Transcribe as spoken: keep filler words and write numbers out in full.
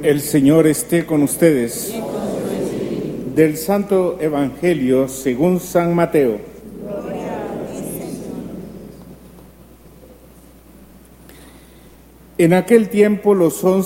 El Señor esté con ustedes. Del Santo Evangelio según San Mateo. En aquel tiempo los once